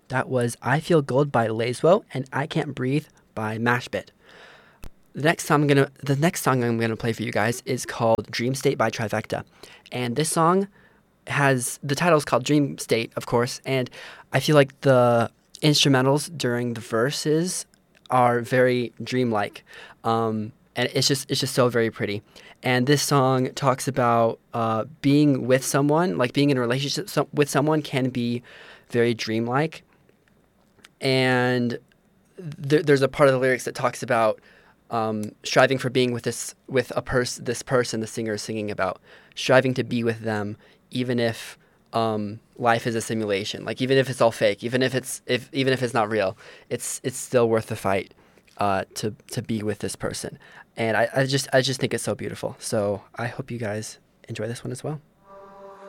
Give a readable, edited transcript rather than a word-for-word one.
That was I Feel Gold by Lazo and I Can't Breathe by Mashbit. The next song I'm gonna play for you guys is called Dream State by Trifecta. And this song has the title is called Dream State, of course, and I feel like the instrumentals during the verses are very dreamlike, and it's just so very pretty. And this song talks about being with someone, like being in a relationship with someone, can be very dreamlike. And there's a part of the lyrics that talks about striving for being with this person the singer is singing about, striving to be with them, even if life is a simulation, like even if it's all fake, even if it's not real, it's still worth the fight to be with this person. And I just think it's so beautiful. So I hope you guys enjoy this one as well.